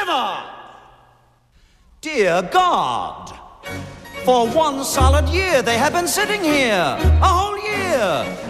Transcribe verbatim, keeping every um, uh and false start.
ever! Dear God, for one solid year they have been sitting here, a whole year,